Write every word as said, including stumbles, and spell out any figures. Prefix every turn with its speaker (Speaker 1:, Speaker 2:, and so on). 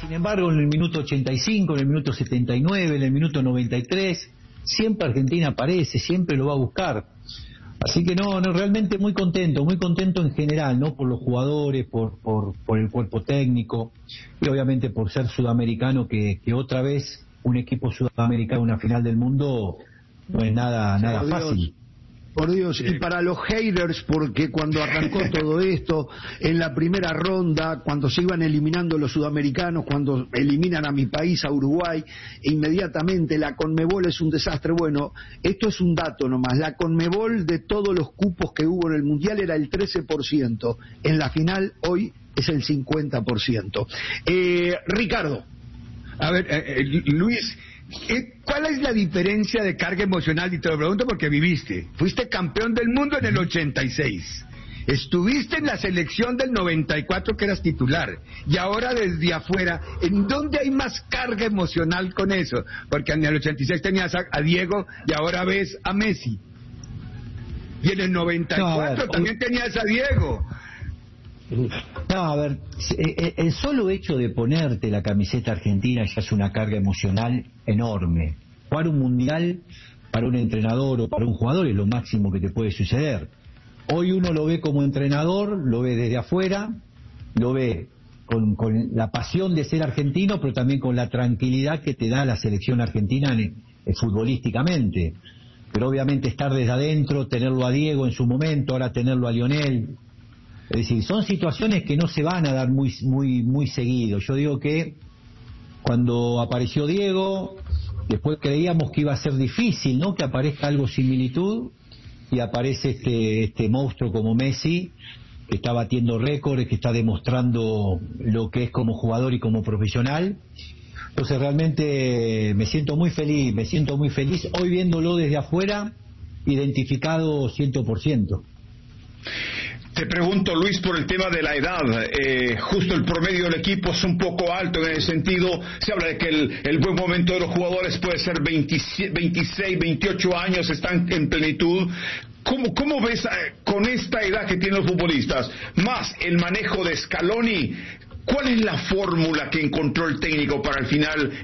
Speaker 1: Sin embargo, en el minuto ochenta y cinco, en el minuto setenta y nueve, en el minuto noventa y tres, siempre Argentina aparece, siempre lo va a buscar. Así que no, no, realmente muy contento, muy contento en general, ¿no? Por los jugadores, por, por, por el cuerpo técnico y obviamente por ser sudamericano, que, que otra vez un equipo sudamericano en una final del mundo no es nada, nada fácil.
Speaker 2: Por Dios, y para los haters, porque cuando arrancó todo esto, en la primera ronda, cuando se iban eliminando los sudamericanos, cuando eliminan a mi país, a Uruguay, inmediatamente la Conmebol es un desastre. Bueno, esto es un dato nomás, la Conmebol de todos los cupos que hubo en el Mundial era el trece por ciento, en la final hoy es el cincuenta por ciento. Eh, Ricardo.
Speaker 3: A ver, eh, eh, Luis... ¿cuál es la diferencia de carga emocional? Y te lo pregunto porque viviste. Fuiste campeón del mundo en el ochenta y seis. Estuviste en la selección del noventa y cuatro que eras titular. Y ahora desde afuera, ¿en dónde hay más carga emocional con eso? Porque en el ochenta y seis tenías a, a Diego y ahora ves a Messi. Y en el noventa y cuatro no, ver, también tenías a Diego.
Speaker 1: No, a ver, el solo hecho de ponerte la camiseta argentina ya es una carga emocional enorme. Jugar un mundial para un entrenador o para un jugador es lo máximo que te puede suceder. Hoy uno lo ve como entrenador, lo ve desde afuera, lo ve con, con la pasión de ser argentino, pero también con la tranquilidad que te da la selección argentina en, en, futbolísticamente. Pero obviamente estar desde adentro, tenerlo a Diego en su momento, ahora tenerlo a Lionel. Es decir, son situaciones que no se van a dar muy muy muy seguido. Yo digo que cuando apareció Diego, después creíamos que iba a ser difícil, ¿no? Que aparezca algo similitud, y aparece este este monstruo como Messi, que está batiendo récords, que está demostrando lo que es como jugador y como profesional. Entonces realmente me siento muy feliz, me siento muy feliz hoy viéndolo desde afuera, identificado cien por ciento.
Speaker 4: Te pregunto, Luis, por el tema de la edad. Eh, justo el promedio del equipo es un poco alto en ese sentido. Se habla de que el, el buen momento de los jugadores puede ser veintiséis, veintiocho años, están en plenitud. ¿Cómo, cómo ves eh, con esta edad que tienen los futbolistas, más el manejo de Scaloni? ¿Cuál es la fórmula que encontró el técnico para al final